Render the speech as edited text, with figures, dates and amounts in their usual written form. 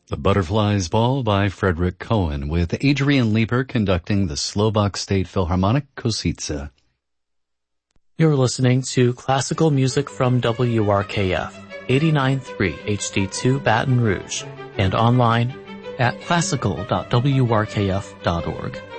The Butterflies Ball by Frederick Cohen, with Adrian Leeper conducting the Slovak State Philharmonic Košice. You're listening to classical music from WRKF, 89.3 HD2 Baton Rouge, and online at classical.wrkf.org.